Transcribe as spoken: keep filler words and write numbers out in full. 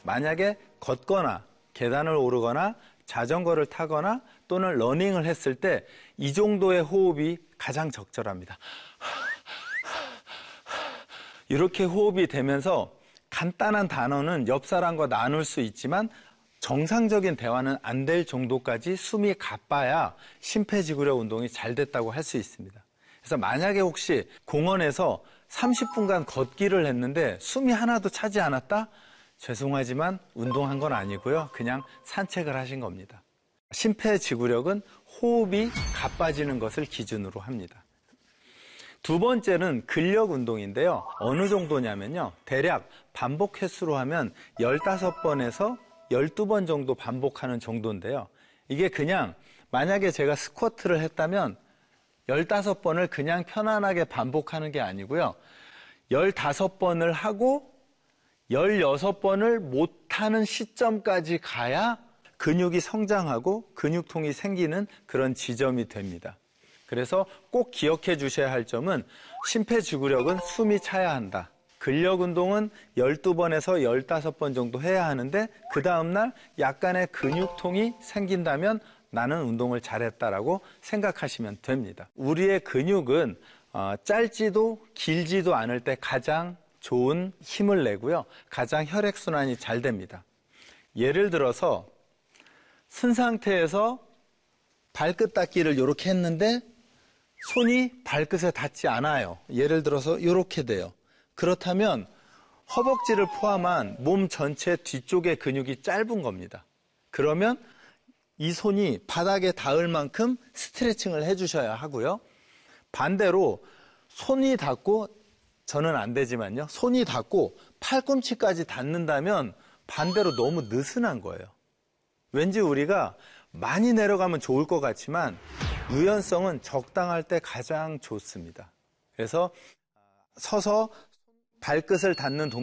만약에 걷거나 계단을 오르거나 자전거를 타거나 또는 러닝을 했을 때 이 정도의 호흡이 가장 적절합니다. 이렇게 호흡이 되면서 간단한 단어는 옆 사람과 나눌 수 있지만 정상적인 대화는 안 될 정도까지 숨이 가빠야 심폐지구력 운동이 잘 됐다고 할 수 있습니다. 그래서 만약에 혹시 공원에서 삼십 분간 걷기를 했는데 숨이 하나도 차지 않았다? 죄송하지만 운동한 건 아니고요. 그냥 산책을 하신 겁니다. 심폐지구력은 호흡이 가빠지는 것을 기준으로 합니다. 두 번째는 근력 운동인데요. 어느 정도냐면요. 대략 반복 횟수로 하면 열다섯 번에서 열두 번 정도 반복하는 정도인데요. 이게 그냥 만약에 제가 스쿼트를 했다면 열다섯 번을 그냥 편안하게 반복하는 게 아니고요. 열다섯 번을 하고 열여섯 번을 못하는 시점까지 가야 근육이 성장하고 근육통이 생기는 그런 지점이 됩니다. 그래서 꼭 기억해 주셔야 할 점은 심폐지구력은 숨이 차야 한다. 근력 운동은 열두 번에서 열다섯 번 정도 해야 하는데 그 다음날 약간의 근육통이 생긴다면 나는 운동을 잘했다라고 생각하시면 됩니다. 우리의 근육은 어, 짧지도 길지도 않을 때 가장 좋은 힘을 내고요. 가장 혈액순환이 잘 됩니다. 예를 들어서 쓴 상태에서 발끝 닦기를 이렇게 했는데 손이 발끝에 닿지 않아요. 예를 들어서 이렇게 돼요. 그렇다면 허벅지를 포함한 몸 전체 뒤쪽의 근육이 짧은 겁니다. 그러면 이 손이 바닥에 닿을 만큼 스트레칭을 해주셔야 하고요. 반대로 손이 닿고, 저는 안 되지만요. 손이 닿고 팔꿈치까지 닿는다면 반대로 너무 느슨한 거예요. 왠지 우리가 많이 내려가면 좋을 것 같지만 유연성은 적당할 때 가장 좋습니다. 그래서 서서 발끝을 닿는 동작